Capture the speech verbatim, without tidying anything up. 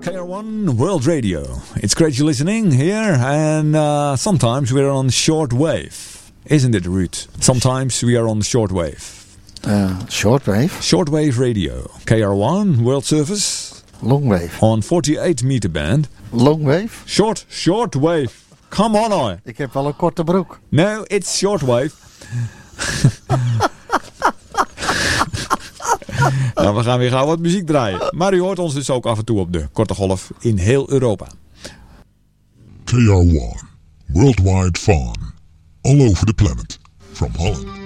K R one World Radio. It's great you're listening here, and uh, sometimes we're on shortwave. Isn't it, Ruud? Sometimes we are on the shortwave. Uh, shortwave? Shortwave radio. K R one World Service. Longwave. On forty-eight meter band. Longwave? Short, shortwave. Come on, hoor. Ik heb wel een korte broek. No, it's shortwave. Nou, we gaan weer gauw wat muziek draaien. Maar u hoort ons dus ook af en toe op de korte golf in heel Europa. K R one. Worldwide fun. All over the planet. From Holland.